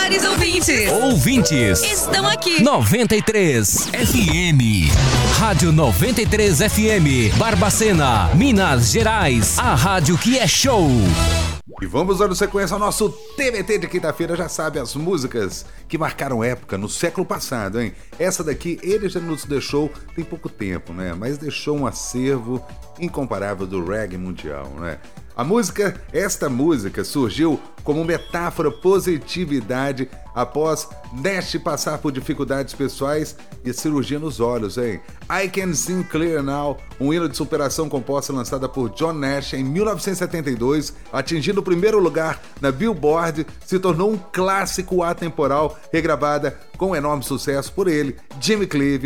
melhores ouvintes. Ouvintes Estão aqui. 93 FM. Rádio 93 FM. Barbacena, Minas Gerais. A rádio que é show. E vamos dando sequência ao nosso TBT de quinta-feira. Já sabe, as músicas que marcaram época no século passado, hein? Essa daqui, ele já nos deixou tem pouco tempo, né? Mas deixou um acervo incomparável do reggae mundial, né? Esta música surgiu como metáfora positividade após Nash passar por dificuldades pessoais e cirurgia nos olhos, hein? I Can See Clear Now, um hino de superação composta lançada por John Nash em 1972, atingindo o primeiro lugar na Billboard, se tornou um clássico atemporal, regravada com enorme sucesso por ele, Jimmy Cliff